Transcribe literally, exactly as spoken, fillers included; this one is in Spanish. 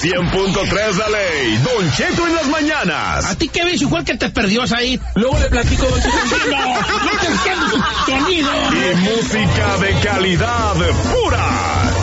cien punto tres La Ley, Don Cheto en las mañanas. ¿A ti qué ves? Igual que te perdió ahí. Luego le platico, Don Cheto. No, no te entiendo su sonido. Y música de calidad pura.